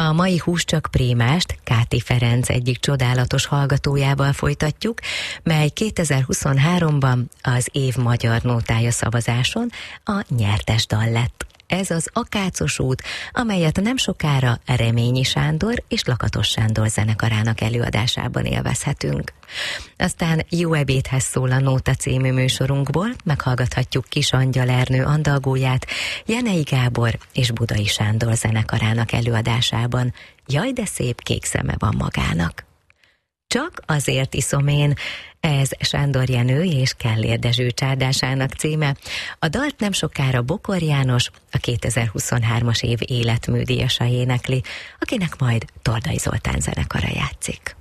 A mai Húscsak Prémást Káti Ferenc egyik csodálatos hallgatójával folytatjuk, mely 2023-ban az év magyar nótája szavazáson a nyertes dal lett. Ez az Akácos út, amelyet nem sokára Reményi Sándor és Lakatos Sándor zenekarának előadásában élvezhetünk. Aztán Jó ebédhez szól a Nóta című műsorunkból, meghallgathatjuk Kis Angyal Ernő andalgóját Jenei Gábor és Budai Sándor zenekarának előadásában. Jaj, de szép kék szeme van magának. Csak azért iszom én, ez Sándor Jenő és Kellér Dezső csárdásának címe. A dalt nem sokára Bokor János, a 2023-as év életműdíjasa énekli, akinek majd Tordai Zoltán zenekara játszik.